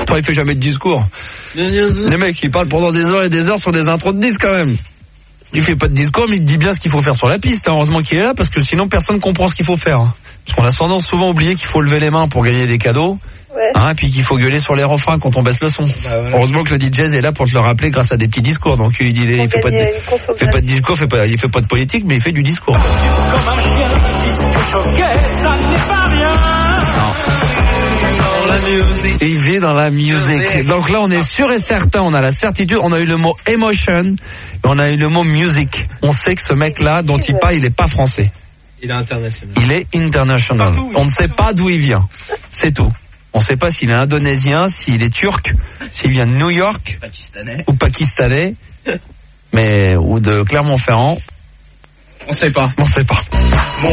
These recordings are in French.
Pourtant, il fait jamais de discours. Les mecs, ils parlent pendant des heures et des heures sur des intros de disques quand même. Il fait pas de discours, mais il dit bien ce qu'il faut faire sur la piste. Heureusement qu'il est là, parce que sinon personne comprend ce qu'il faut faire. Parce qu'on a tendance souvent à oublier qu'il faut lever les mains pour gagner des cadeaux. Ouais. Hein, puis qu'il faut gueuler sur les refrains quand on baisse le son. Voilà. Heureusement que le DJ est là pour te le rappeler grâce à des petits discours. Donc il dit, il fait pas de discours, il fait pas de politique, mais il fait du discours. Comme un chien qui se choquait, ça n'est pas rien. Dans la musique. Et il vit dans la musique. Donc là, on est sûr et certain, on a la certitude, on a eu le mot emotion, et on a eu le mot music. On sait que ce mec-là, dont il parle, il est pas français. Il est international. Il est international. On ne sait pas d'où il vient. C'est tout. On ne sait pas s'il est indonésien, s'il est turc, s'il vient de New York, ou pakistanais, mais, ou de Clermont-Ferrand. On sait pas. On sait pas. Mon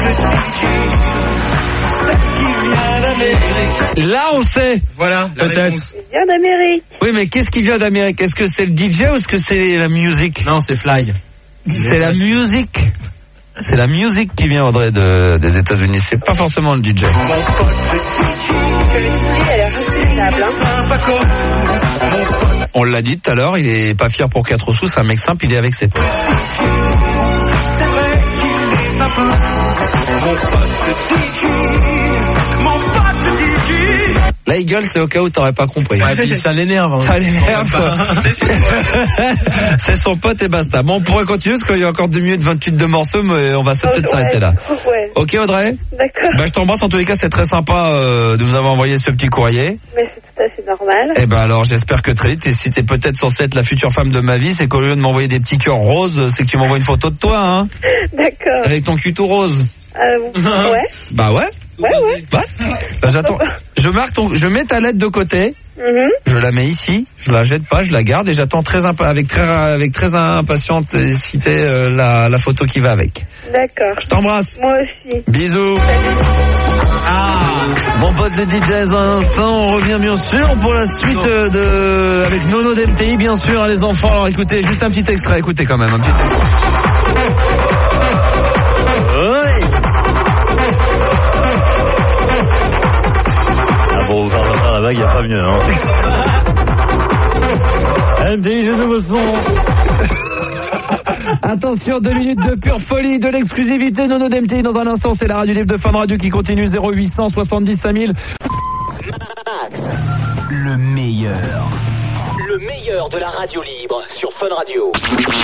Là, on sait. Voilà, peut-être. Il vient d'Amérique. Oui, mais qu'est-ce qui vient d'Amérique? Est-ce que c'est le DJ ou est-ce que c'est la musique? Non, c'est Fly. C'est la musique. C'est la musique qui vient, Audrey, des États-Unis. C'est pas forcément le DJ. On l'a dit tout à l'heure, il est pas fier pour 4 sous, c'est un mec simple, il est avec ses potes. Là, il gueule, c'est au cas où t'aurais pas compris. Ouais, puis ça l'énerve. Hein. Ça l'énerve. C'est son pote et basta. Bon, on pourrait continuer parce qu'il y a encore 2 minutes 28 de morceaux, mais on va peut-être s'arrêter là. Ouais. Ok, Audrey? D'accord. Bah, je t'embrasse. En tous les cas, c'est très sympa de nous avoir envoyé ce petit courrier. Mais c'est tout à fait normal. Eh ben alors, j'espère que très vite, et si t'es peut-être censée être la future femme de ma vie, c'est qu'au lieu de m'envoyer des petits cœurs roses, c'est que tu m'envoies une photo de toi, hein. D'accord. Avec ton cul tout rose. Ouais. Bah ouais. Ouais. Bah, j'attends. Je mets ta lettre de côté. Je la mets ici. Je la jette pas. Je la garde et j'attends avec très impatience la photo qui va avec. D'accord. Je t'embrasse. Moi aussi. Bisous. Mon pote le DJ Vincent, on revient bien sûr pour la suite avec Nono d'MTI bien sûr les enfants. Alors écoutez, juste un petit extrait, écoutez quand même un petit extrait. Pour vous faire la vague, il n'y a pas mieux. Hein. MTI, je nouveau son. Attention, 2 minutes de pure folie, de l'exclusivité, Nono d'MTI dans un instant, c'est la radio libre de Fun Radio qui continue 0800 70 5000. Le meilleur de la radio libre sur Fun Radio.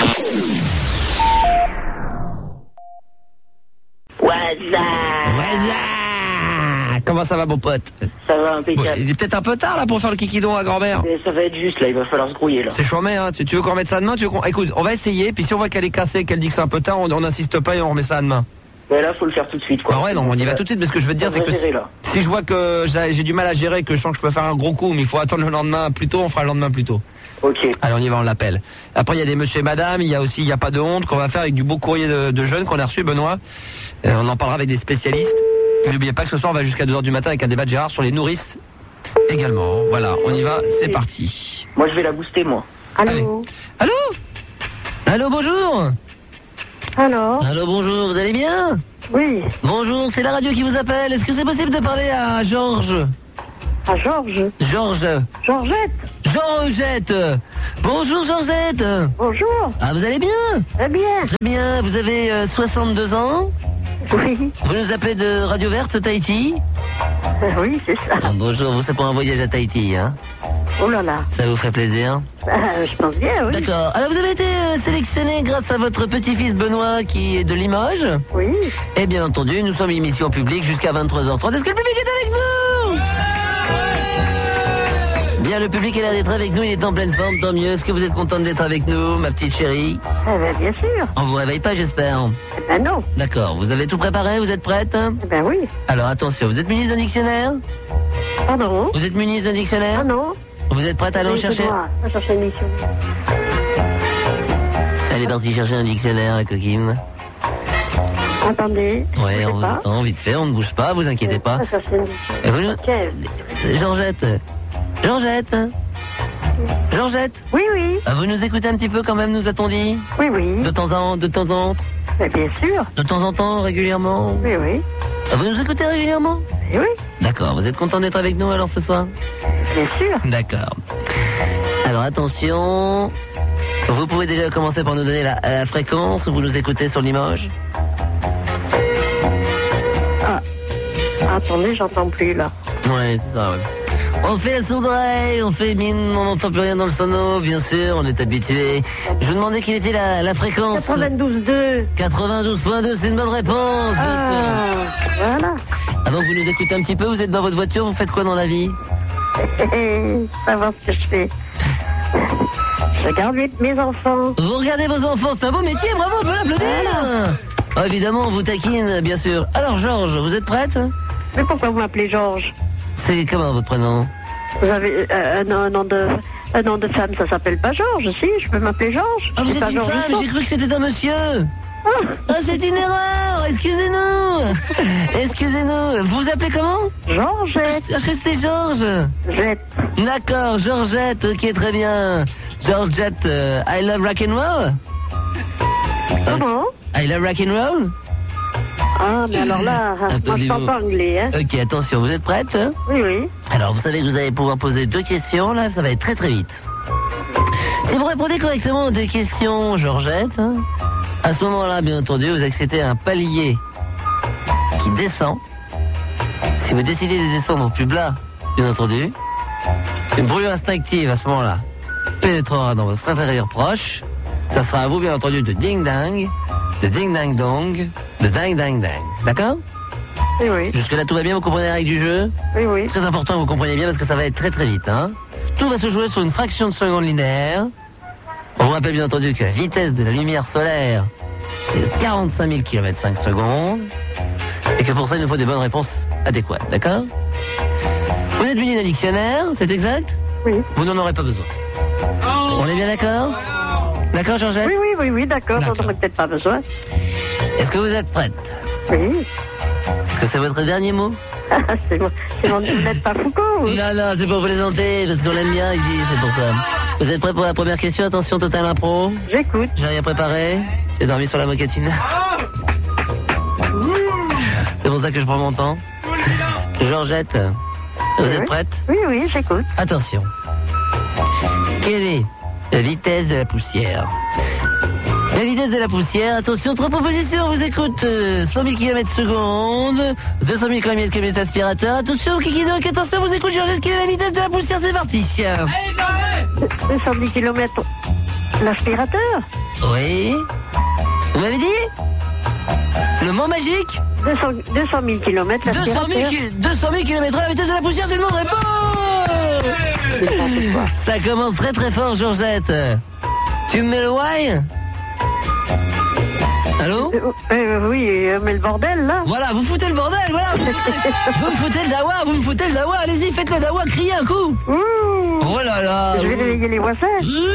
Comment ça va mon pote? Ça va impeccable. Il est peut-être un peu tard là pour faire le kikidon à grand-mère. Ça va être juste là, il va falloir se grouiller là. C'est chômé hein, tu veux qu'on remette ça demain? Écoute, on va essayer, puis si on voit qu'elle est cassée, qu'elle dit que c'est un peu tard, on n'insiste pas et on remet ça demain. Mais là faut le faire tout de suite quoi. Ah ouais non, on y va tout de suite, mais ce que je veux te dire c'est que si je vois que j'ai du mal à gérer, que je sens que je peux faire un gros coup, mais il faut attendre le lendemain plus tôt, on fera le lendemain plus tôt. Ok. Allez on y va, on l'appelle. Après il y a des monsieur et madame, il y a aussi il y a pas de honte qu'on va faire avec du beau courrier de jeunes qu'on a reçu Benoît. On en parlera avec des spécialistes. N'oubliez pas que ce soir on va jusqu'à 2h du matin avec un débat de Gérard sur les nourrices également. Voilà, on y va, c'est parti. Moi je vais la booster moi. Allô? Allô, bonjour. Allô, bonjour, vous allez bien? Oui. Bonjour, c'est la radio qui vous appelle. Est-ce que c'est possible de parler à Georges? À Georges? Georgette? Georgette. Bonjour Georgette. Bonjour. Ah, vous allez bien? Très bien. Très bien, vous avez 62 ans? Oui. Vous nous appelez de Radio Verte Tahiti? Oui, c'est ça. Ah, bonjour, c'est pour un voyage à Tahiti, hein? Oh là là. Ça vous ferait plaisir? Je pense bien, oui. D'accord. Alors, vous avez été sélectionné grâce à votre petit-fils Benoît qui est de Limoges? Oui. Et bien entendu, nous sommes émission publique jusqu'à 23h30. Est-ce que le public est avec vous? Bien, le public a l'air d'être avec nous, il est en pleine forme, tant mieux. Est-ce que vous êtes contente d'être avec nous, ma petite chérie? Eh ben, bien sûr. On vous réveille pas, j'espère? Eh ben non. D'accord. Vous avez tout préparé? Vous êtes prête? Eh ben oui. Alors, attention, vous êtes munis d'un dictionnaire? Pardon? Vous êtes munis d'un dictionnaire? Ah non. Vous êtes prête à aller en chercher? On va chercher une mission. Elle est partie chercher un dictionnaire, la coquine. Attendez. Ouais, on vous attend, vite fait, on ne bouge pas, vous inquiétez pas. On va chercher une mission. Et vous nous... Georgette. Oui, oui. Vous nous écoutez un petit peu quand même, nous a-t-on dit? Oui, oui. De temps en temps? Mais bien sûr. De temps en temps, régulièrement? Oui, oui. Vous nous écoutez régulièrement? Oui, oui. D'accord, vous êtes content d'être avec nous alors ce soir? Bien sûr. D'accord. Alors attention, vous pouvez déjà commencer par nous donner la fréquence où vous nous écoutez sur Limoges. Ah. Attendez, j'entends plus là. Ouais, c'est ça, ouais. On fait la sourde oreille, on fait mine, on n'entend plus rien dans le sono, bien sûr, on est habitué. Je vous demandais quelle était la fréquence. 92.2. 92.2, c'est une bonne réponse, bien sûr. Voilà. Avant que vous nous écoutez un petit peu, vous êtes dans votre voiture, vous faites quoi dans la vie? Savoir ce que je fais. Je regarde mes enfants. Vous regardez vos enfants, c'est un beau métier, bravo, on peut l'applaudir. Oh, évidemment, on vous taquine, bien sûr. Alors, Georges, vous êtes prête? Mais pourquoi vous m'appelez Georges? C'est comment votre prénom? Vous avez un nom de femme, ça s'appelle pas Georges, si, je peux m'appeler Georges. Ah, vous C'est êtes pas une Georges femme, Rousseau. j'ai cru que c'était un monsieur. Ah, c'est une erreur, excusez-nous. Excusez-nous, vous vous appelez comment? Georgette. Je crois que c'était Georges. Jette. D'accord, Georgette, ok, très bien. Georgette, I love rock'n'roll. Comment? I love rock'n'roll. Ah, mais alors là, Un peu moi je du parle mot. pas anglais, hein. Ok, attention, vous êtes prête? Oui, oui. Alors, vous savez que vous allez pouvoir poser 2 questions, là, ça va être très très vite. Si vous répondez correctement aux 2 questions, Georgette, hein, à ce moment-là, bien entendu, vous accédez à un palier qui descend. Si vous décidez de descendre au plus bas, bien entendu, une brûlure instinctive à ce moment-là pénétrera dans votre intérieur proche. Ça sera à vous, bien entendu, de ding-dang, de ding-dang-dong, de ding-dang-dang. D'accord? Oui, oui. Jusque-là, tout va bien, vous comprenez la règle du jeu? Oui, oui. Très important que vous compreniez bien parce que ça va être très très vite. Hein. Tout va se jouer sur une fraction de seconde linéaire. On vous rappelle bien entendu que la vitesse de la lumière solaire est de 45 000 km/5 secondes. Et que pour ça, il nous faut des bonnes réponses adéquates. D'accord? Vous êtes muni d'un dictionnaire, c'est exact? Oui. Vous n'en aurez pas besoin. On est bien d'accord? D'accord, Georgette? Oui, oui, oui, oui, d'accord, j'en D'accord. aurais peut-être pas besoin. Est-ce que vous êtes prête? Oui. Est-ce que c'est votre dernier mot? c'est mon, vous n'êtes pas Foucault. Vous. Non, non, c'est pour plaisanter, parce qu'on l'aime bien ici, c'est pour ça. Vous êtes prêts pour la première question? Attention, total impro. J'écoute. J'ai rien préparé. J'ai dormi sur la moquette. C'est pour ça que je prends mon temps. Georgette, vous êtes prête? Oui, oui, j'écoute. Attention. Quelle est la vitesse de la poussière? La vitesse de la poussière, attention, 3 propositions, on vous écoute. 100 000 km secondes, 200 000 km aspirateur. Attention, Kiki Doc, attention, vous écoute, Georgette, quelle est la vitesse de la poussière? C'est parti. 210 km. L'aspirateur. Oui. Vous m'avez dit? Le mot magique? 200 000 km. 200 000 km la vitesse de la poussière, c'est une bonne réponse! Ça commence très très fort, Georgette. Tu me mets le why? Allô? Oui, mais le bordel, là. Voilà, vous foutez le bordel, voilà! Vous me foutez le dawa, vous me foutez le dawa, allez-y, faites le dawa, criez un coup! Ouh. Oh là là! Je vais réveiller les voisins.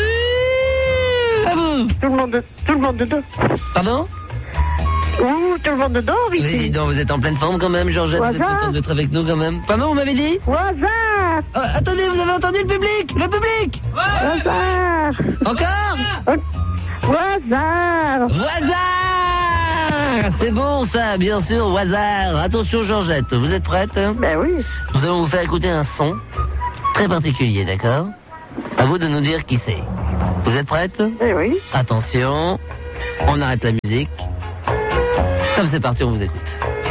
À vous! Tout le monde dedans. Pardon? Ouh, tout le monde dedans, Oui, dis ici. donc, vous êtes en pleine forme quand même, Georgette, vous êtes Voilà. contente d'être avec nous quand même. Pardon, vous m'avez dit? Voisin. Attendez, vous avez entendu le public? Le public! Voisin. Encore? Voisin. Voisin! C'est bon ça, bien sûr, au hasard. Attention Georgette, vous êtes prête? Ben oui. Nous allons vous faire écouter un son très particulier, d'accord? À vous de nous dire qui c'est. Vous êtes prête? Eh oui. Attention, on arrête la musique. Comme c'est parti, on vous écoute.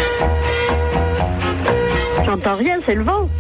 J'entends rien, c'est le vent.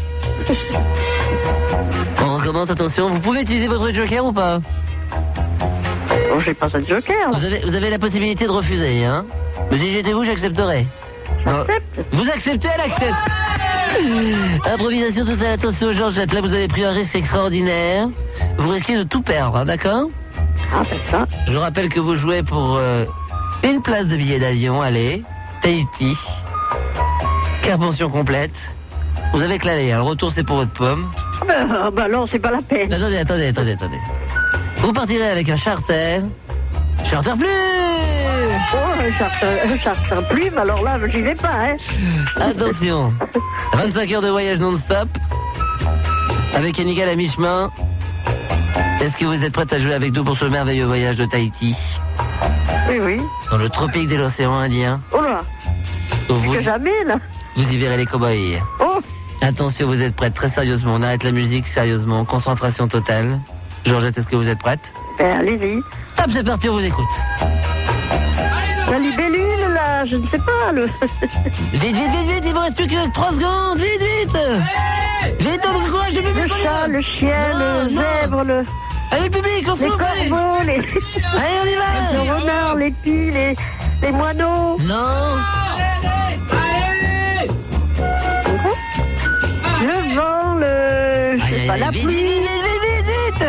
On recommence, attention. Vous pouvez utiliser votre joker ou pas? Oh, j'ai pas ça de joker. Vous avez la possibilité de refuser, hein? Mais si j'étais vous, j'accepterais. Non. J'accepte. Vous acceptez, elle accepte. Improvisation totale, attention Georgette, là vous avez pris un risque extraordinaire. Vous risquez de tout perdre, hein, d'accord? Ah, ben ça. Je rappelle que vous jouez pour une place de billet d'avion, allez, Tahiti, carte pension complète. Vous avez que l'aller, hein, le retour c'est pour votre pomme. Ah ben non, c'est pas la peine. Attendez. Vous partirez avec un charter plus. Oh, un charter plume, alors là, j'y vais pas, hein. Attention, 25 heures de voyage non-stop, avec un nickel à mi-chemin. Est-ce que vous êtes prête à jouer avec nous pour ce merveilleux voyage de Tahiti, Oui, oui. dans le tropique de l'océan Indien? Oh là, Où vous, que jamais, là. vous y verrez les cow-boys. Oh, Attention, vous êtes prête, très sérieusement. On arrête la musique, sérieusement. Concentration totale. Georgette, est-ce que vous êtes prête? Ben, allez-y. Hop, c'est parti, on vous écoute. La libellule, là, je ne sais pas, le... Vite, il vous reste plus que 3 secondes, vite. Vite, donc courage, Le chat, le chien, le zèbre, le... Allez, public, on se les retrouve. corbeaux, les... Allez, on y va. les renards, les pies, les moineaux. Non. Le vent, le... je sais pas, la vite, pluie. vite.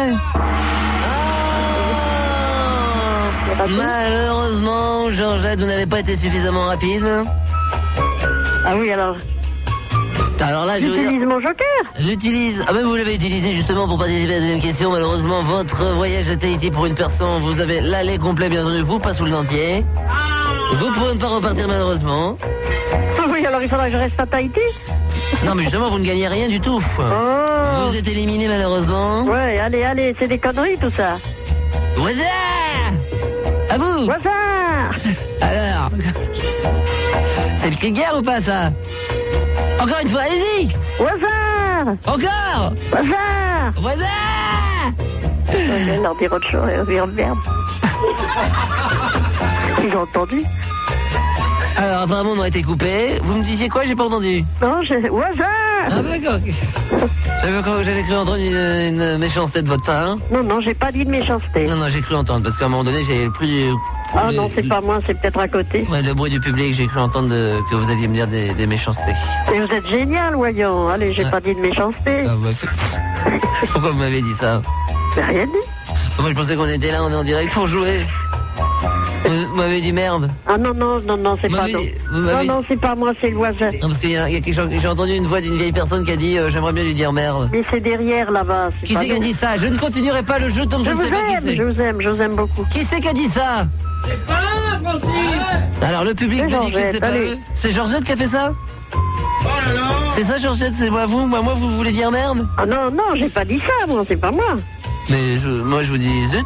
Ah, malheureusement, Georgette, vous n'avez pas été suffisamment rapide. Ah oui, alors... Alors là, je veux dire... J'utilise mon joker. L'utilise. Ah ben vous l'avez utilisé justement pour participer à la deuxième question. Malheureusement, votre voyage à Tahiti pour une personne, vous avez l'aller complet, bien entendu, vous, pas sous le dentier. Vous pouvez ne pas repartir malheureusement. Oui, alors il faudra que je reste à Tahiti. Non mais justement, vous ne gagnez rien du tout. Oh. Vous êtes éliminé malheureusement. Ouais, allez, c'est des conneries tout ça. Waza. À vous. Waza. Alors, c'est le cri de guerre ou pas ça? Encore une fois, allez-y. Waza. Encore. Waza. Waza. Je vais leur dire autre chose, et leur dire merde. Ils ont entendu? Alors apparemment on a été coupé. Vous me disiez quoi? J'ai pas entendu. Non, Waza. Ah d'accord. J'avais cru entendre une méchanceté de votre part. Hein. Non, j'ai pas dit de méchanceté. Non, j'ai cru entendre, parce qu'à un moment donné, j'ai plus... Ah non, c'est pas moi, c'est peut-être à côté. Ouais, le bruit du public, j'ai cru entendre que vous alliez me dire des méchancetés. Mais vous êtes génial, voyons. Allez, j'ai pas dit de méchanceté. Ah, pourquoi vous m'avez dit ça? J'ai rien dit. Moi, je pensais qu'on était là, on est en direct pour jouer. Vous m'avez dit merde. Ah non, c'est pas non. Non, c'est pas moi, c'est le voisin. Non, parce qu'il y a quelque chose, j'ai entendu une voix d'une vieille personne qui a dit j'aimerais bien lui dire merde. Mais c'est derrière là-bas. Qui c'est qui a dit ça? Je ne continuerai pas le jeu tant que je ne sais pas qui c'est. Je vous aime beaucoup. Qui c'est qui a dit ça? C'est pas Francis. Alors le public me dit que c'est pas eux. C'est Georgette qui a fait ça? Oh là là. C'est ça Georgette, c'est moi vous? Moi vous voulez dire merde? Ah non, j'ai pas dit ça, moi, c'est pas moi. Mais moi je vous dis zut.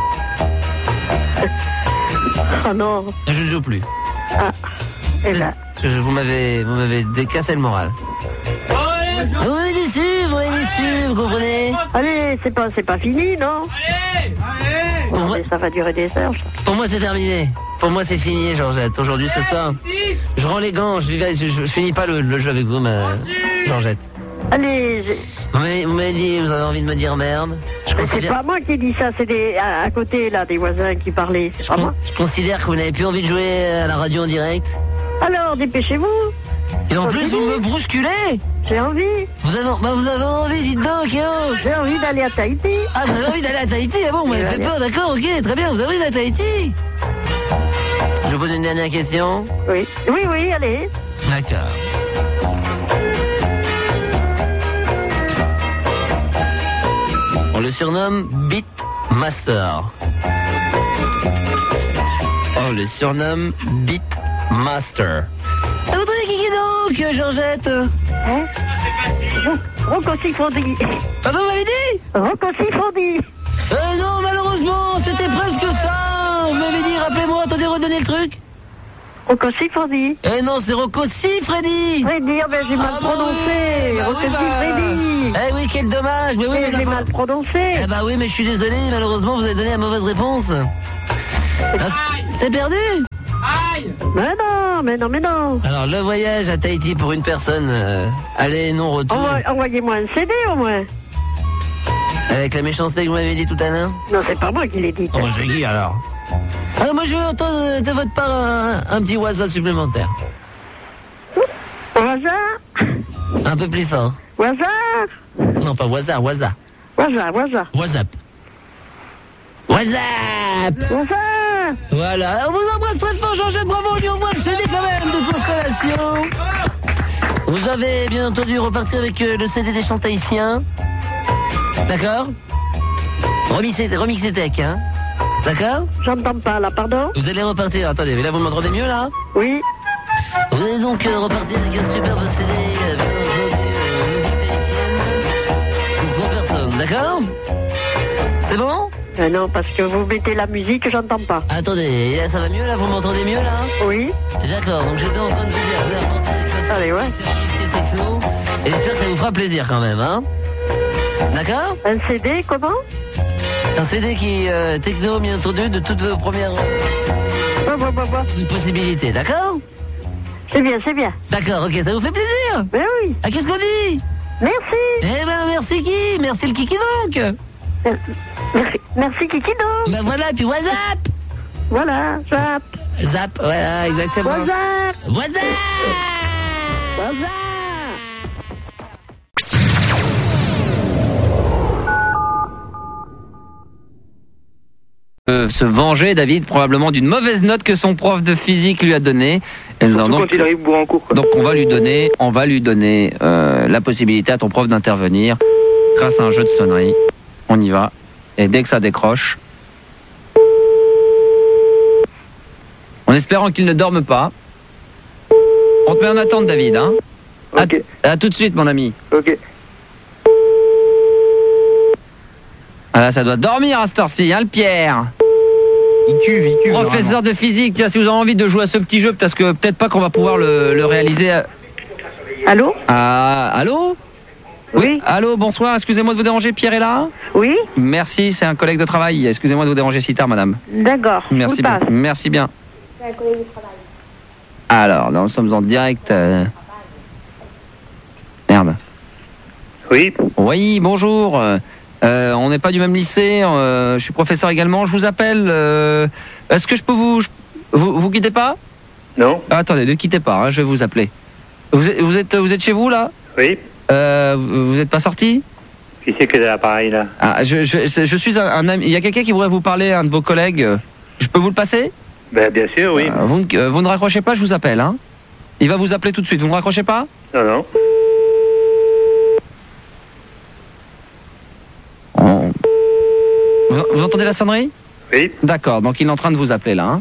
Ah non. Je ne joue plus. Ah. Et là. Vous m'avez décassé le moral. Vous m'avez déçu, vous comprenez? Allez, c'est pas fini, non? Allez. Non, mais ça va durer des heures. Pour moi c'est terminé. Pour moi c'est fini Georgette. Aujourd'hui ce soir. Je rends les gants, je finis pas le jeu avec vous Georgette. Allez, Vous m'avez dit, vous avez envie de me dire merde. c'est pas moi qui dis ça, c'est à côté là, des voisins qui parlaient. C'est pas moi. Je considère que vous n'avez plus envie de jouer à la radio en direct. Alors, dépêchez-vous. Et en plus, vous me brusculez. J'ai envie. Vous avez envie, dites donc, yo. J'ai envie d'aller à Tahiti. Ah, vous avez envie d'aller à Tahiti? Ah bon, vous m'avez fait peur, d'accord, ok, très bien, vous avez envie d'aller à Tahiti. Je vous pose une dernière question. Oui, allez. D'accord. On le surnomme Beatmaster. On le surnomme Beatmaster. Ah, vous trouvez qui donc, Georgette? Hein? Rocco Siffredi. Pardon, vous m'avez dit? Rocco Siffredi. Non, malheureusement, c'était presque ça. Vous m'avez dit, rappelez-moi, attendez, redonnez le truc. Rocco Siffredi. Non, c'est Rocco Siffredi. Freddy, j'ai mal prononcé. Bah Rocco oui, Siffredi. Eh oui, quel dommage. Mais oui, mais J'ai mal prononcé. Eh bah oui, mais je suis désolé, malheureusement, vous avez donné la mauvaise réponse. C'est perdu. Aïe. Mais non. Alors, le voyage à Tahiti pour une personne, aller non retour. Envoyez-moi un CD au moins. Avec la méchanceté que vous m'avez dit tout à l'heure. Non, c'est pas moi qui l'ai dit. Oh, moi, je qui alors? Alors, moi, je veux entendre de votre part un petit waza supplémentaire. Waza. Un peu plus fort. Waza. Non, pas waza. Waza. WhatsApp. Voilà, on vous embrasse très fort, Georges, bravo, on lui envoie un CD quand même de constellation. Vous avez bien entendu repartir avec le CD des chants tahitiens. D'accord? Remixé tech, hein? D'accord? J'entends pas là, pardon? Vous allez repartir, attendez, mais là vous m'entendez mieux là? Oui. Vous allez donc repartir avec un superbe CD bien entendu musique tahitienne pour 3 personnes, d'accord? C'est bon? Non, parce que vous mettez la musique, j'entends pas. Attendez, là ça va mieux là? Vous m'entendez mieux là? Oui. D'accord, donc j'étais en train de vous dire, vous allez repartir avec un Allez, ouais. c'est techno. Et j'espère que ça vous fera plaisir quand même, hein. D'accord? Un CD, comment? Un CD qui techno bien entendu de toutes vos premières possibilités, d'accord? C'est bien, c'est bien. D'accord, ok, ça vous fait plaisir? Ben oui. Ah, qu'est-ce qu'on dit? Merci. Eh ben, merci qui? Merci le Kiki donc. Merci Kikido. Ben voilà, puis WhatsApp. Voilà, zap. Zap, voilà, exactement. WhatsApp. WhatsApp. WhatsApp. Se venger, David, probablement d'une mauvaise note que son prof de physique lui a donnée. Et nous allons Surtout donc, quand il arrive bourré en cours, quoi. donc on va lui donner la possibilité à ton prof d'intervenir grâce à un jeu de sonnerie. On y va. Et dès que ça décroche, en espérant qu'il ne dorme pas, on te met en attente, David. Hein. Ok. À tout de suite, mon ami. Ok. Ah là, ça doit dormir à cette heure-ci, hein, le Pierre. Il cuve. Professeur de physique, tiens, si vous avez envie de jouer à ce petit jeu, parce que peut-être pas qu'on va pouvoir le réaliser. Allô? Ah, allô? Oui. Allô, bonsoir, excusez-moi de vous déranger, Pierre est là? Oui? Merci, c'est un collègue de travail. Excusez-moi de vous déranger si tard, madame. D'accord. Merci bien. Merci bien. C'est un collègue de travail. Alors, là, nous sommes en direct. Merde. Oui. Oui, bonjour. On n'est pas du même lycée. Je suis professeur également. Je vous appelle. Est-ce que je peux vous quittez pas? Non. Ah, attendez, ne quittez pas. Hein, je vais vous appeler. Vous êtes chez vous là? Oui. Vous n'êtes pas sorti? Qui c'est qui est à l'appareil là? Ah, je suis un ami. Il y a quelqu'un qui voudrait vous parler, un de vos collègues. Je peux vous le passer? Ben bien sûr, oui. Vous ne raccrochez pas, je vous appelle. Hein. Il va vous appeler tout de suite. Vous ne raccrochez pas? Non, non. Vous entendez la sonnerie? Oui. D'accord, donc il est en train de vous appeler là. Hein.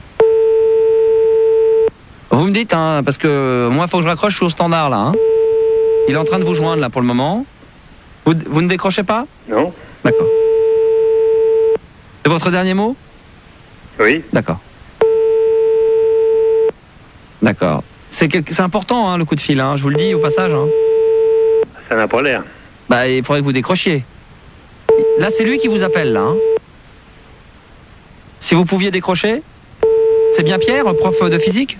Vous me dites, hein, parce que moi, il faut que je raccroche, je suis au standard là. Hein. Il est en train de vous joindre là pour le moment. Vous ne décrochez pas? Non. D'accord. C'est votre dernier mot? Oui. D'accord. D'accord. C'est important hein, le coup de fil, hein, je vous le dis au passage. Hein. Ça n'a pas l'air. Bah, il faudrait que vous décrochiez. Là, c'est lui qui vous appelle, là. Hein. Si vous pouviez décrocher. C'est bien Pierre, prof de physique?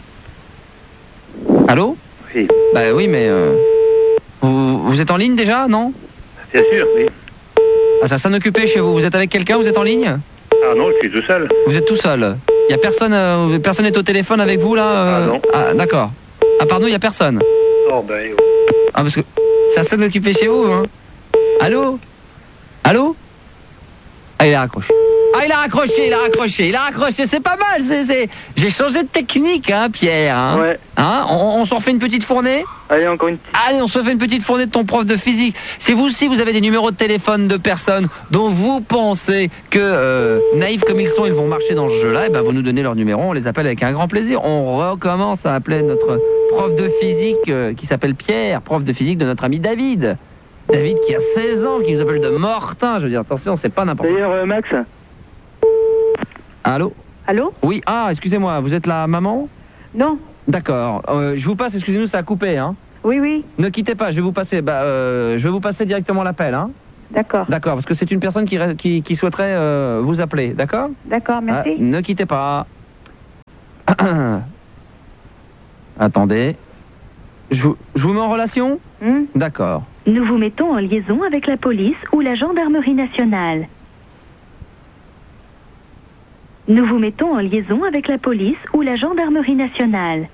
Allô? Oui. Bah oui, mais... Vous êtes en ligne déjà, non? Bien sûr, oui. Ah, ça s'en occupé chez vous. Vous êtes avec quelqu'un? Vous êtes en ligne? Ah non, je suis tout seul. Vous êtes tout seul. Il y a personne... personne n'est au téléphone avec vous, là? Ah non. Ah, d'accord. À part nous, il n'y a personne. Oh ben... Ah, parce que ça s'en occupé chez vous, hein? Allô? Allô? Ah, il a raccroché. Ah, il a raccroché, c'est pas mal, J'ai changé de technique, hein, Pierre, hein? Ouais. Hein? On s'en refait une petite fournée? Allez, encore une petite. Allez, on se fait une petite fournée de ton prof de physique. Si vous aussi, vous avez des numéros de téléphone de personnes dont vous pensez que, naïfs comme ils sont, ils vont marcher dans ce jeu-là, et ben, vous nous donnez leur numéro, on les appelle avec un grand plaisir. On recommence à appeler notre prof de physique, qui s'appelle Pierre, prof de physique de notre ami David. David qui a 16 ans, qui nous appelle de Mortain. Je veux dire, attention, c'est pas n'importe quoi. D'ailleurs, Max. Allô? Allô? Oui, ah, excusez-moi, vous êtes la maman? Non. D'accord. Je vous passe, excusez-nous, ça a coupé, hein? Oui, oui. Ne quittez pas, je vais vous passer. Je vais vous passer directement l'appel, hein? D'accord. D'accord, parce que c'est une personne qui souhaiterait vous appeler, d'accord? D'accord, merci. Ah, ne quittez pas. Attendez. Je vous mets en relation? D'accord. Nous vous mettons en liaison avec la police ou la gendarmerie nationale. Nous vous mettons en liaison avec la police ou la gendarmerie nationale.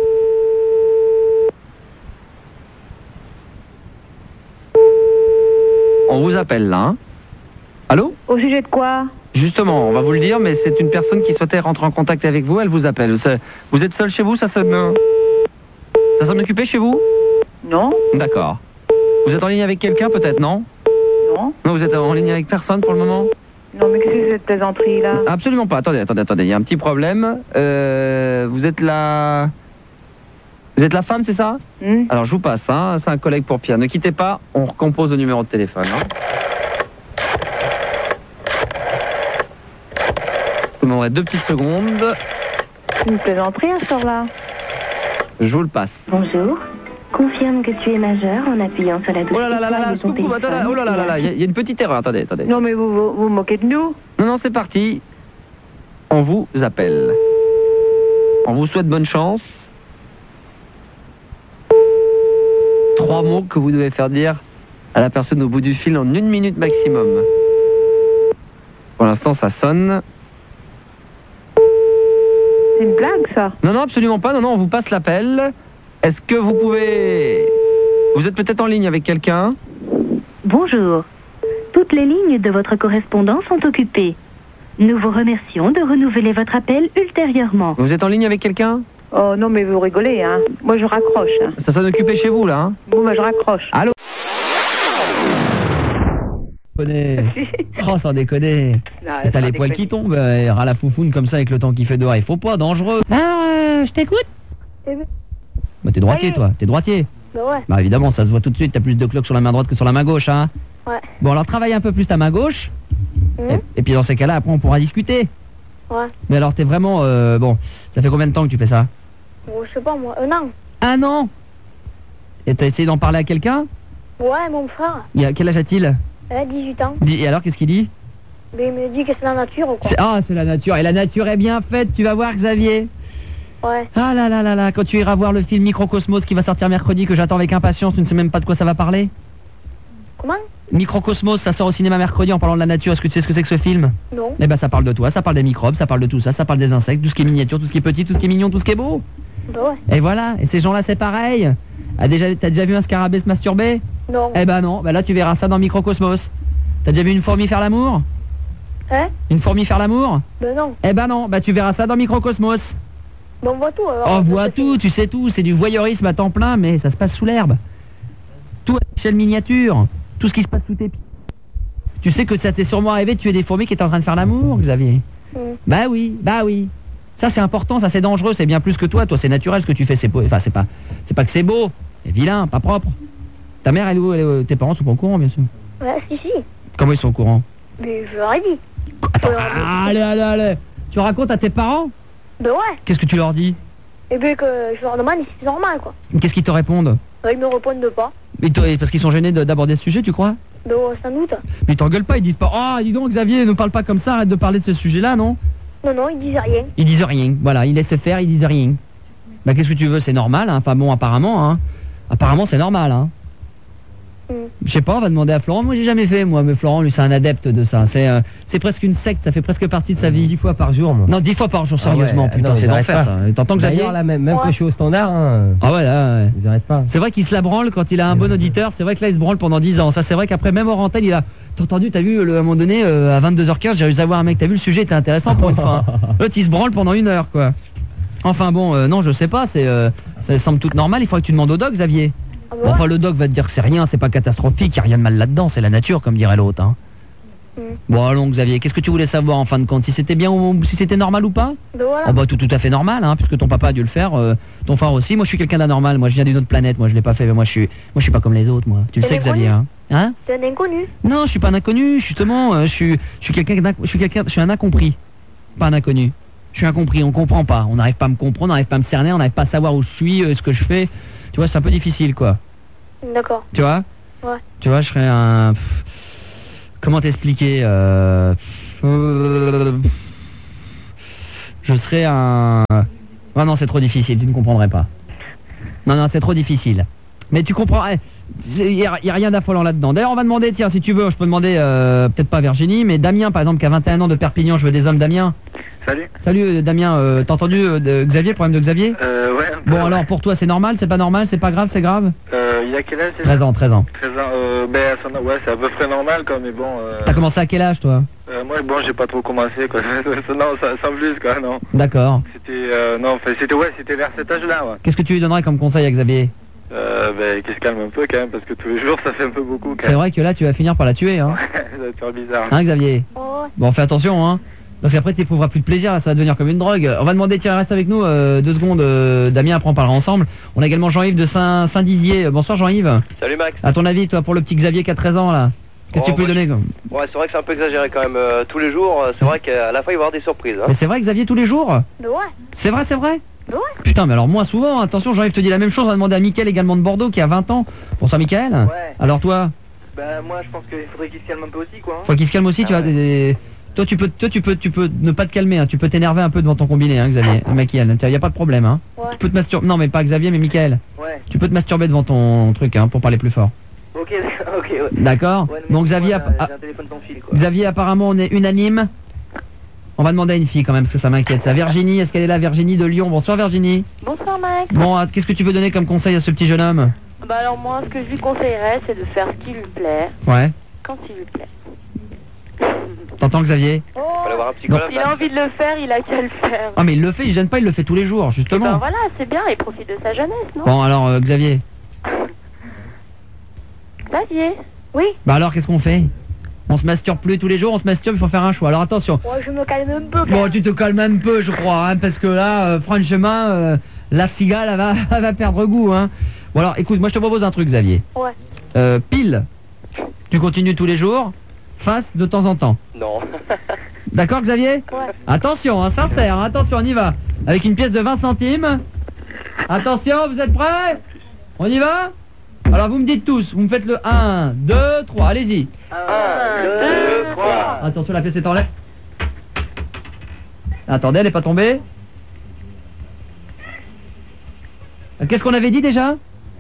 On vous appelle là, hein? Allô? Au sujet de quoi? Justement, on va vous le dire, mais c'est une personne qui souhaitait rentrer en contact avec vous, elle vous appelle. Vous êtes seul chez vous? Ça sonne occupé chez vous? Non. D'accord. Vous êtes en ligne avec quelqu'un peut-être, non? Non. Non, vous êtes en ligne avec personne pour le moment? Non, mais qu'est-ce que c'est cette plaisanterie là? Absolument pas. Attendez. Il y a un petit problème. Vous êtes la femme, c'est ça? Alors je vous passe, hein. C'est un collègue pour Pierre. Ne quittez pas, on recompose le numéro de téléphone. Hein. Je vous demanderai 2 petites secondes. C'est une plaisanterie à ce soir-là. Je vous le passe. Bonjour. Confirme que tu es majeur en appuyant sur la touche. Oh là là là là, étoile de ton coucou, attends, téléphone. oh là là là là, il y a une petite erreur, attendez. Non, mais vous moquez de nous. Non, c'est parti. On vous appelle. On vous souhaite bonne chance. 3 mots que vous devez faire dire à la personne au bout du fil en 1 minute maximum. Pour l'instant, ça sonne. C'est une blague, ça. Non, absolument pas. Non, on vous passe l'appel. Est-ce que vous pouvez... Vous êtes peut-être en ligne avec quelqu'un? Bonjour. Toutes les lignes de votre correspondant sont occupées. Nous vous remercions de renouveler votre appel ultérieurement. Vous êtes en ligne avec quelqu'un? Oh non, mais vous rigolez, hein. Moi, je raccroche. Hein. Ça sonne occupé chez vous, là, hein? Bon, moi, je raccroche. Allô? Oh, sans déconner. T'as les poils qui tombent, ras la foufoune comme ça avec le temps qu'il fait dehors. Il faut pas, dangereux. Alors, je t'écoute. Bah, t'es droitier, toi. T'es droitier. Bah ouais. Bah, évidemment, ça se voit tout de suite. T'as plus de cloques sur la main droite que sur la main gauche, hein? Ouais. Bon, alors travaille un peu plus ta main gauche. Et puis dans ces cas-là, après, on pourra discuter. Ouais. Mais alors, t'es vraiment... bon, ça fait combien de temps que tu fais ça? Bon, je sais pas, moi, 1 an. 1 an? Et t'as essayé d'en parler à quelqu'un? Ouais, mon frère. Quel âge a-t-il? Elle a 18 ans. Et alors, qu'est-ce qu'il dit? Mais il me dit que c'est la nature ou quoi. C'est la nature. Et la nature est bien faite, tu vas voir, Xavier. Ouais. Ah là là là là, quand tu iras voir le film Microcosmos qui va sortir mercredi, que j'attends avec impatience, tu ne sais même pas de quoi ça va parler? Comment? Microcosmos, ça sort au cinéma mercredi en parlant de la nature. Est-ce que tu sais ce que c'est que ce film? Non. Eh ben ça parle de toi, ça parle des microbes, ça parle de tout ça, ça parle des insectes, tout ce qui est miniature, tout ce qui est petit, tout ce qui est mignon, tout ce qui est beau. Bah ouais. Et voilà, et ces gens-là c'est pareil. T'as déjà vu un scarabée se masturber? Non. Eh ben non, ben là tu verras ça dans Microcosmos. T'as déjà vu une fourmi faire l'amour? Hein? Une fourmi faire l'amour? Ben non. Eh ben non, bah tu verras ça dans Microcosmos. Ben on voit tout alors. On voit tout, tu sais tout, c'est du voyeurisme à temps plein, mais ça se passe sous l'herbe. Tout à l'échelle miniature, tout ce qui se passe sous tes pieds. Tu sais que ça t'est sûrement arrivé de tuer des fourmis qui étaient en train de faire l'amour, Xavier? Bah oui. Ça c'est important, ça c'est dangereux, c'est bien plus que toi c'est naturel ce que tu fais, c'est beau. Enfin c'est pas que c'est beau, c'est vilain, pas propre. Ta mère elle est où? Tes parents sont pas au courant bien sûr. Ouais, si. Comment ils sont au courant? Mais je leur ai dit. Attends, allez. Tu racontes à tes parents? Ben ouais. Qu'est-ce que tu leur dis? Et bien que je leur demande si c'est normal quoi. Qu'est-ce qu'ils te répondent? Ils me répondent pas. Parce qu'ils sont gênés d'aborder ce sujet, tu crois? Ben ouais, sans doute. Mais ils t'engueulent pas, ils disent pas « Oh, dis donc Xavier, ne parle pas comme ça, arrête de parler de ce sujet-là, non ?» Non, ils disent rien. Ils disent rien, voilà, ils laissent faire, ils disent rien. Bah qu'est-ce que tu veux, c'est normal, hein. Enfin bon, apparemment, hein. Apparemment c'est normal, hein. Je sais pas, on va demander à Florent. Moi j'ai jamais fait, mais Florent lui c'est un adepte de ça. C'est presque une secte, ça fait presque partie de sa vie. 10 fois par jour, moi. Non, 10 fois par jour, sérieusement, putain, non, c'est d'enfer ça. T'entends que D'ailleurs, là, même quand je suis au standard, hein, ah ouais, là, ils arrêtent pas. C'est vrai qu'il se la branle quand il a un bon auditeur, c'est vrai que là il se branle pendant 10 ans. Ça c'est vrai qu'après même hors antenne, il a... T'as entendu, t'as vu, à un moment donné, à 22h15, j'ai réussi à voir un mec, t'as vu, le sujet était intéressant pour une fois. L'autre il se branle pendant 1 heure, quoi. Enfin bon, non, je sais pas, ça semble tout normal, il faudrait que tu demandes au doc, Xavier. Bon, enfin le doc va te dire que c'est rien, c'est pas catastrophique, y a rien de mal là-dedans, c'est la nature comme dirait l'autre, hein. Bon allons Xavier, qu'est-ce que tu voulais savoir en fin de compte? Si c'était bien ou si c'était normal ou pas? Voilà. Oh bah tout à fait normal, hein, puisque ton papa a dû le faire, ton frère aussi. Moi je suis quelqu'un d'anormal, moi je viens d'une autre planète, moi je l'ai pas fait, mais moi je suis pas comme les autres, moi. Tu le sais Xavier, hein? Hein? T'es un inconnu. Non, je suis pas un inconnu, justement, je suis un incompris, pas un inconnu. Je suis incompris, on comprend pas, on n'arrive pas à me comprendre, on n'arrive pas à me cerner, on n'arrive pas à savoir où je suis, ce que je fais. Tu vois, c'est un peu difficile, quoi. D'accord. Tu vois? Ouais. Tu vois, je serais un... Comment t'expliquer Je serais un... Oh non, c'est trop difficile, tu ne comprendrais pas. Non, c'est trop difficile. Mais tu comprends... Il n'y a rien d'affolant là-dedans. D'ailleurs, on va demander, tiens, si tu veux, je peux demander, peut-être pas Virginie, mais Damien, par exemple, qui a 21 ans de Perpignan, je veux des hommes, Damien. Salut. Salut, Damien, t'as entendu Xavier, problème de Xavier? Ouais. Bon, alors, pour toi, c'est normal, c'est pas normal, c'est pas grave, c'est grave? Il a quel âge? 13 ans. 13 ans, ouais, c'est à peu près normal, quoi, mais bon... T'as commencé à quel âge, toi? Moi, bon, j'ai pas trop commencé, quoi. Non, sans plus, quoi, non. D'accord. C'était vers cet âge-là, ouais. Qu'est-ce que tu lui donnerais comme conseil à Xavier? Qu'il se calme un peu, quand même, parce que tous les jours, ça fait un peu beaucoup, quand même. C'est vrai que là, tu vas finir par la tuer, hein. Ça va te faire bizarre. Hein, Xavier? Oh. Bon, fais attention, hein. Parce qu'après, tu n'éprouveras plus de plaisir, là, ça va devenir comme une drogue. On va demander, tiens, reste avec nous 2 secondes, Damien, après on parlera ensemble. On a également Jean-Yves de Saint-Dizier. Bonsoir Jean-Yves. Salut Max. À ton avis, toi, pour le petit Xavier qui a 13 ans, là, qu'est-ce que tu peux lui donner comme... Ouais, c'est vrai que c'est un peu exagéré quand même. Tous les jours, c'est vrai qu'à la fin, il va y avoir des surprises. Hein. Mais c'est vrai, Xavier, tous les jours? Ouais. C'est vrai? Ouais. Putain, mais alors moi souvent, attention, Jean-Yves te dit la même chose, on va demander à Mickaël également de Bordeaux qui a 20 ans. Bonsoir Mickaël. Ouais. Alors toi, Bah moi je pense qu'il faudrait qu'il se calme un peu aussi quoi. faut qu'il se calme aussi, tu vois. Toi tu peux ne pas te calmer, hein. Tu peux t'énerver un peu devant ton combiné, hein, Xavier. Mickaël, y a pas de problème, hein. Ouais. Tu peux te masturber, non mais pas Xavier, mais Mickaël. Ouais. Tu peux te masturber devant ton truc, hein, pour parler plus fort. Ok, ouais. D'accord. Ouais, mais Donc Xavier, moi, j'ai un téléphone sans fil quoi. Xavier, apparemment on est unanime. On va demander à une fille quand même parce que ça m'inquiète. Ça, Virginie, est-ce qu'elle est là, Virginie de Lyon? Bonsoir Virginie. Bonsoir Max. Bon, qu'est-ce que tu peux donner comme conseil à ce petit jeune homme? Bah alors moi, ce que je lui conseillerais, c'est de faire ce qui lui plaît, Ouais. quand il lui plaît. T'entends Xavier? Oh, On va aller voir un psychologue. s'il a envie de le faire, il a qu'à le faire. Ah mais il le fait, il gêne pas, il le fait tous les jours, justement. Ben voilà, c'est bien, il profite de sa jeunesse, non? Bon alors Xavier. Xavier. Oui. Bah alors qu'est-ce qu'on fait? On se masturbe plus tous les jours, on se masturbe, il faut faire un choix. Alors attention. Ouais, je me calme un peu. quand Bon, même. tu te calmes un peu, je crois, hein, parce que là, franchement, la cigale, elle va perdre goût, hein. Bon alors, écoute, moi je te propose un truc, Xavier. Ouais. Pile, tu continues tous les jours, face de temps en temps. Non. D'accord, Xavier? Ouais. Attention, hein, sincère, hein, attention, on y va. Avec une pièce de 20 centimes. Attention, vous êtes prêts? On y va? Alors vous me dites tous, vous me faites le 1, 2, 3, allez-y. 1, 2, 3. Attention, la pièce est en l'air. Attendez, elle n'est pas tombée. Qu'est-ce qu'on avait dit déjà?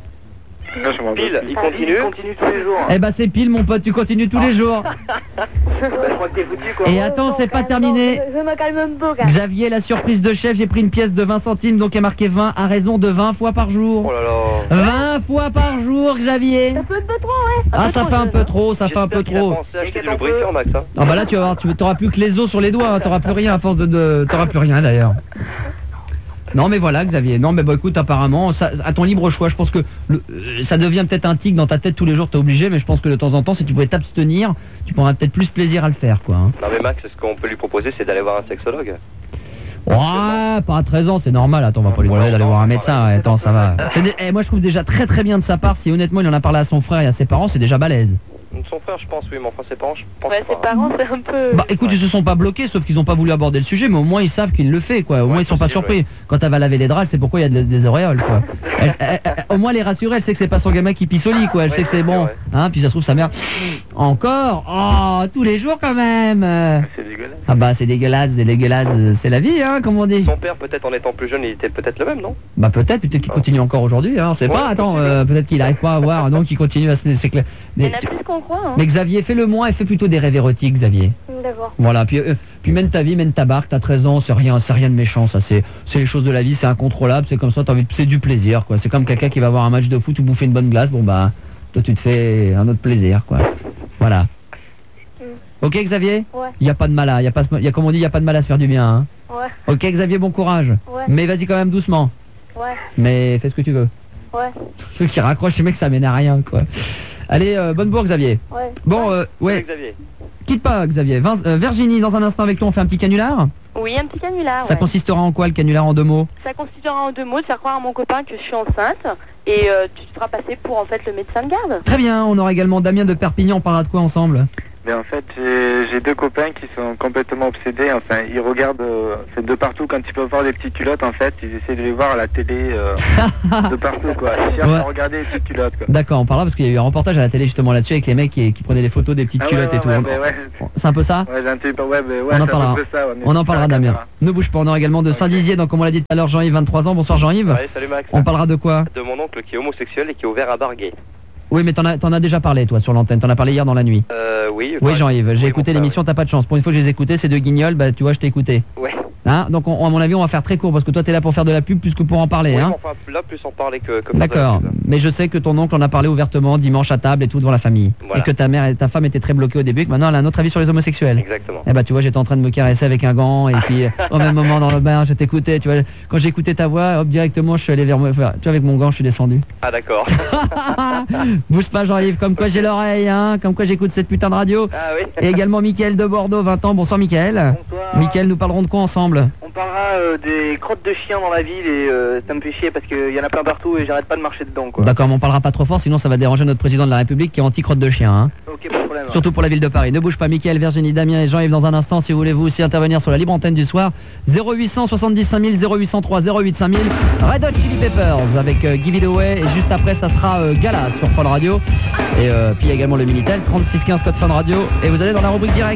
Pile, il continue tous les jours. Eh ben c'est pile mon pote, tu continues tous les jours. Bah, je crois que t'es foutu quoi. Et attends, c'est pas terminé. Je me calme un peu, quand même. Xavier, la surprise de chef, j'ai pris une pièce de 20 centimes, donc il y a marqué 20 à raison de 20 fois par jour. Oh là là. 20 fois par jour, Xavier. Ça fait un peu trop, ouais. Ah, ça fait un peu trop, ça fait un peu J'espère qu'il a trop. pensé à acheter du lubrifiant, Max, hein. Ah bah là tu vas voir, tu t'auras plus que les os sur les doigts, hein, t'auras plus rien à force t'auras plus rien d'ailleurs. Non mais voilà Xavier, non mais bah écoute apparemment, ça, à ton libre choix, je pense que ça devient peut-être un tic dans ta tête tous les jours, t'es obligé, mais je pense que de temps en temps si tu pouvais t'abstenir, tu prendras peut-être plus plaisir à le faire quoi. Hein. Non mais Max, ce qu'on peut lui proposer c'est d'aller voir un sexologue. Ouais, pas à 13 ans, c'est normal, attends on va pas lui demander d'aller voir un médecin, ouais, attends ça va. Moi je trouve déjà très très bien de sa part, si honnêtement il en a parlé à son frère et à ses parents, c'est déjà balèze. Son frère je pense oui, mais enfin ses parents je pense Ouais, pas. ses parents, c'est un peu... Bah écoute, ils se sont pas bloqués, sauf qu'ils ont pas voulu aborder le sujet, mais au moins ils savent qu'il le fait, quoi. Au moins ils sont pas surpris. Quand elle va laver les draps, elle sait pourquoi il y a des auréoles, quoi. Au moins les rassurer, elle sait que c'est pas son gamin qui pisse au lit, quoi. Elle sait que c'est bon, hein. Puis ça se trouve sa mère. Encore, oh, tous les jours quand même. C'est dégueulasse. Ah bah c'est dégueulasse, c'est la vie, hein, comme on dit. Son père peut-être en étant plus jeune, il était peut-être le même, non? Bah peut-être qu'il continue encore aujourd'hui, hein. On sait pas. Attends, peut-être qu'il arrive pas à voir, donc il continue à se. C'est clair. Il y en a plus qu'on croit, hein. Mais Xavier, fais-le moins et fais plutôt des rêves érotiques, Xavier. D'accord. Voilà, puis mène ta vie, mène ta barque, t'as 13 ans, c'est rien de méchant, ça, c'est les choses de la vie, c'est incontrôlable, c'est comme ça, c'est du plaisir, quoi. C'est comme quelqu'un qui va voir un match de foot ou bouffer une bonne glace, bon bah, toi tu te fais un autre plaisir, quoi. Voilà. Ok Xavier? Ouais. Y a pas de mal à, comme on dit, y a pas de mal à se faire du bien, hein. Ouais. Ok Xavier, bon courage. Ouais. Mais vas-y quand même doucement. Ouais. Mais fais ce que tu veux. Ouais. Ceux qui raccrochent, les mecs, ça mène à rien, quoi. Allez, bonne bourre Xavier. Ouais. Bon, ouais. Xavier. Quitte pas Xavier. Virginie, dans un instant avec toi, on fait un petit canular. Oui, un petit canular, Ça ouais. consistera en quoi le canular en 2 mots? Ça consistera en 2 mots, de faire croire à mon copain que je suis enceinte et tu te feras passer pour en fait le médecin de garde. Très bien, on aura également Damien de Perpignan, on parlera de quoi ensemble? Mais en fait, j'ai 2 copains qui sont complètement obsédés. Enfin, ils regardent c'est de partout quand ils peuvent voir des petites culottes. En fait, ils essaient de les voir à la télé de partout, quoi. Ils cherchent à regarder les petites culottes, quoi. D'accord, on parlera parce qu'il y a eu un reportage à la télé justement là-dessus avec les mecs qui prenaient des photos des petites culottes et tout. C'est un peu ça? Ouais, on en parlera. On en parlera, Damien. Ne bouge pas, on aura également de Saint-Dizier, donc comme on l'a dit tout à l'heure, Jean-Yves, 23 ans. Bonsoir Jean-Yves. Ouais, salut Max. On parlera de quoi? De mon oncle qui est homosexuel et qui est ouvert à bar gay. Oui, mais t'en as déjà parlé toi sur l'antenne, t'en as parlé hier dans la nuit. Oui. Oui Jean-Yves, j'ai écouté l'émission, t'as pas de chance. Pour une fois que je les ai écoutés, ces 2 guignols, bah tu vois, je t'ai écouté. Ouais. Hein, donc à mon avis on va faire très court parce que toi t'es là pour faire de la pub plus que pour en parler, Oui, hein. enfin là plus en parler que D'accord, mais je sais que ton oncle en a parlé ouvertement dimanche à table et tout devant la famille. Voilà. Et que ta mère et ta femme étaient très bloquées au début et que maintenant elle a un autre avis sur les homosexuels. Exactement. Eh bah tu vois, j'étais en train de me caresser avec un gant et puis au même moment dans le bain je t'écoutais, tu vois, quand j'ai écouté ta voix, hop directement je suis allé vers moi, tu vois, avec mon gant je suis descendu. Ah d'accord. Bouge pas Jean-Yves, comme quoi j'ai l'oreille, hein, comme quoi j'écoute cette putain de radio. Ah oui. Et également Mickaël de Bordeaux, 20 ans, bonsoir Mickaël. Bonsoir. Mickaël, nous parlerons de quoi ensemble? ensemble? On parlera des crottes de chiens dans la ville et ça me fait chier parce qu'il y en a plein partout et j'arrête pas de marcher dedans, quoi. D'accord, mais on parlera pas trop fort, sinon ça va déranger notre président de la République qui est anti-crotte de chien. Hein. Ok, pas de problème. Surtout pour la ville de Paris. Ne bouge pas, Mickaël, Virginie, Damien et Jean-Yves dans un instant. Si vous voulez vous aussi intervenir sur la libre antenne du soir, 0800 70 5000, 0803 08 5000, Red Hot Chili Peppers avec Give It Away. Et juste après, ça sera Gala sur Fun Radio. Et puis il y a également le Minitel, 3615 code Fun Radio. Et vous allez dans la rubrique directe.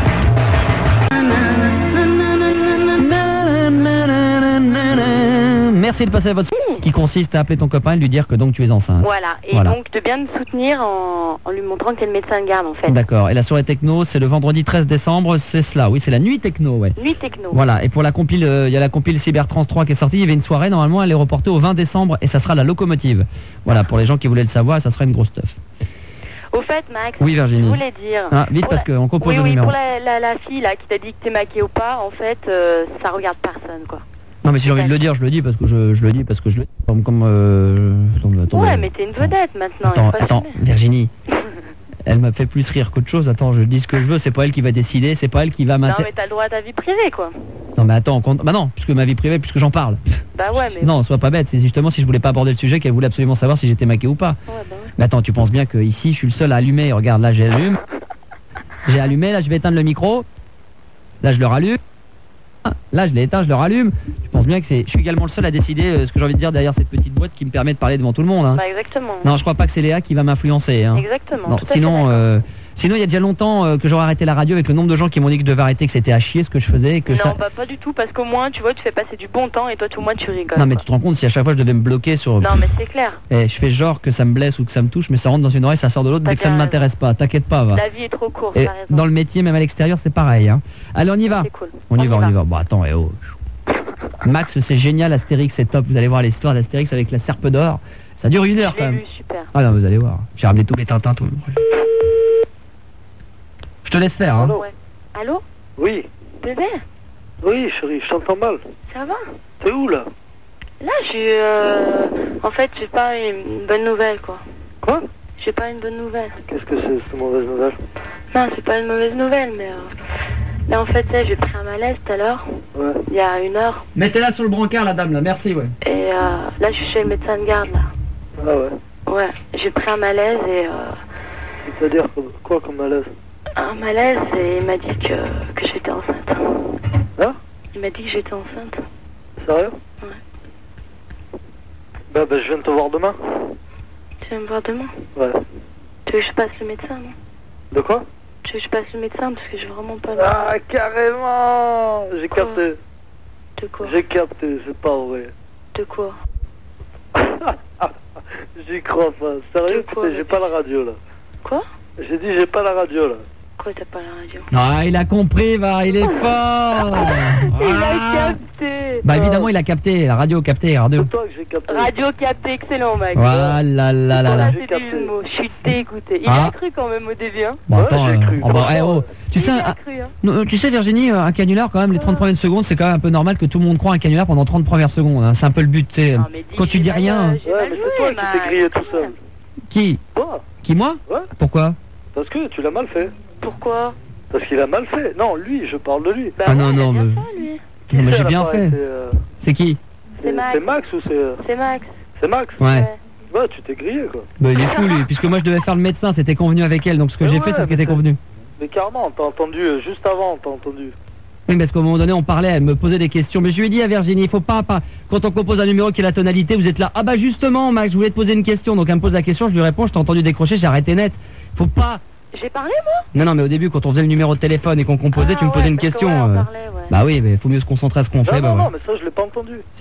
Merci de passer à votre qui consiste à appeler ton copain et lui dire que donc tu es enceinte. Voilà, et donc de bien me soutenir en lui montrant quel médecin de garde en fait. D'accord, et la soirée techno c'est le vendredi 13 décembre, c'est cela, oui c'est la nuit techno, ouais. Nuit techno. Voilà, et pour la compile, il y a la compile Cybertrans 3 qui est sortie, il y avait une soirée, normalement elle est reportée au 20 décembre et ça sera la locomotive. Voilà, pour les gens qui voulaient le savoir, ça sera une grosse stuff. Au fait, Max, oui, Virginie. je voulais dire... Ah, vite parce qu'on compose le numéro. Pour la fille là qui t'a dit que t'es maquée ou pas, en fait, ça regarde personne, quoi. Non mais si j'ai envie de le dire, je le dis parce que je le dis parce que je le dis comme ouais, mais t'es une vedette maintenant. Attends, Virginie. Elle m'a fait plus rire qu'autre chose. Attends, je dis ce que je veux, c'est pas elle qui va décider, c'est pas elle qui va m'intéresser. Non mais t'as le droit à ta vie privée, quoi. Non mais attends, bah non, puisque ma vie privée, puisque j'en parle. Bah ouais, mais... Non, sois pas bête, c'est justement si je voulais pas aborder le sujet qu'elle voulait absolument savoir si j'étais maquée ou pas. Ouais, bah ouais. Mais attends, tu penses bien que ici, je suis le seul à allumer. Regarde, là j'allume. J'ai allumé, là je vais éteindre le micro. Là je le rallume. Là je l'ai éteint, je le rallume. Je pense bien que je suis également le seul à décider ce que j'ai envie de dire derrière cette petite boîte qui me permet de parler devant tout le monde. Hein. Bah exactement. Non, je crois pas que c'est Léa qui va m'influencer. Hein. Exactement. Non, sinon il y a déjà longtemps que j'aurais arrêté la radio avec le nombre de gens qui m'ont dit que je devais arrêter, que c'était à chier ce que je faisais. Et que non, bah pas du tout, parce qu'au moins, tu vois, tu fais passer du bon temps et toi, au moins, tu rigoles. Non, mais tu te rends compte si à chaque fois je devais me bloquer sur... Non, mais c'est clair. Et je fais genre que ça me blesse ou que ça me touche, mais ça rentre dans une oreille, ça sort de l'autre dès que ça ne m'intéresse pas. T'inquiète pas, va. La vie est trop courte, et t'as raison. dans le métier, même à l'extérieur, c'est pareil. Hein. Allez, on y va. C'est cool. On y va. Bon, attends, Max, c'est génial, Astérix, c'est top. Vous allez voir l'histoire d'Astérix avec la serpe d'or. Ça dure 1 heure quand même. Super. Ah non, vous allez voir. J'ai ramené tous les Tintins, tout. Je te laisse faire, hein. Allô, ouais. Allô? Oui. Bébé? Oui, chérie, je t'entends mal. Ça va? T'es où, là? Là, en fait, j'ai pas une bonne nouvelle, quoi. Quoi? J'ai pas une bonne nouvelle. Qu'est-ce que c'est, cette mauvaise nouvelle? Non, c'est pas une mauvaise nouvelle, mais... Là, en fait, j'ai pris un malaise tout à l'heure. Ouais. Il y a 1 heure. Mettez-la sur le brancard, la dame, là. Merci, ouais. Et là, je suis chez le médecin de garde, là. Ah ouais? Ouais, j'ai pris un malaise et... C'est-à-dire quoi comme malaise? Un malaise et il m'a dit que j'étais enceinte. Hein? Il m'a dit que j'étais enceinte. Sérieux? Ouais. Bah, je viens de te voir demain. Tu viens me voir demain? Ouais. Tu veux que je passe le médecin, non? De quoi? Tu veux que je passe le médecin parce que je veux vraiment pas... Ah, carrément! J'ai capté. De quoi? J'ai capté, c'est pas vrai. De quoi? J'y crois pas. Sérieux, putain, j'ai pas la radio, là. Quoi? J'ai dit j'ai pas la radio, là. Quoi, t'as pas la radio? Ah, il a compris, va, il est fort. Il a capté. Bah évidemment, il a capté, la radio capté, radio. C'est toi que j'ai capté. Radio capté, excellent, Max. Voilà, là. C'est du mot, je suis dégoûté. Il a cru quand même au début, hein. Bon, attends, j'ai cru. Tu sais, Virginie, un canular, quand même, les 30 premières secondes, c'est quand même un peu normal que tout le monde croit un canular pendant 30 premières secondes. Hein. C'est un peu le but, tu sais. Quand tu dis rien... Ouais, mais c'est toi qui t'es grillé tout seul. Qui? Toi. Qui, moi? Ouais. Pourquoi? Parce que tu l'as mal fait. Pourquoi? Parce qu'il a mal fait. Non, lui, je parle de lui. Bah ah non, non, mais... Non, mais j'ai bien fait. C'est qui? C'est Max. C'est Max ou c'est... C'est Max. C'est Max? Ouais. Ouais, tu t'es grillé, quoi. Bah il est fou, lui, puisque moi je devais faire le médecin, c'était convenu avec elle, donc ce que j'ai fait, c'est ce qui était convenu. Mais carrément, t'as entendu, juste avant, t'as entendu. Oui, parce qu'à un moment donné, on parlait, elle me posait des questions, mais je lui ai dit à Virginie, il faut pas, quand on compose un numéro qui est la tonalité, vous êtes là, ah bah justement, Max, je voulais te poser une question, donc elle me pose la question, je lui réponds, je t'ai entendu décrocher, j'ai arrêté net. Faut pas... J'ai parlé, moi? Non, mais au début, quand on faisait le numéro de téléphone et qu'on composait, tu me posais une question. Parlait, Bah oui, mais faut mieux se concentrer à ce qu'on fait. Non, mais ça, je l'ai pas entendu.